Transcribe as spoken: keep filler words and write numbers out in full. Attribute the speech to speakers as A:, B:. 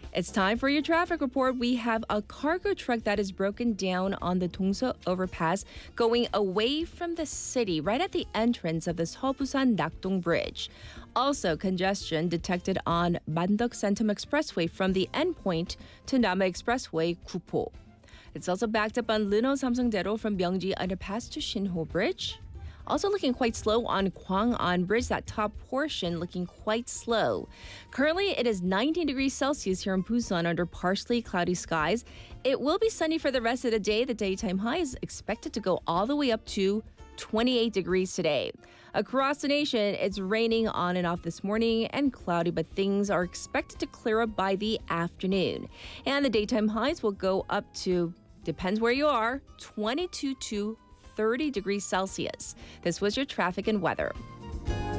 A: It's time for your traffic report. We have a cargo truck that is broken down on the Dongso overpass going away from the city right at the entrance of the Seobusan Nakdong Bridge. Also, congestion detected on Mandok-Santum Expressway from the endpoint to Nama Expressway, Gupo. It's also backed up on Luno Samsung-daero from Myeongji Underpass to Shinho Bridge. Also looking quite slow on Gwangwon Bridge, that top portion looking quite slow. Currently, it is nineteen degrees Celsius here in Busan under partially cloudy skies. It will be sunny for the rest of the day. The daytime high is expected to go all the way up to twenty-eight degrees today. Across the nation, it's raining on and off this morning and cloudy, but things are expected to clear up by the afternoon. And the daytime highs will go up to, depends where you are, twenty-two to thirty degrees Celsius. This was your traffic and weather.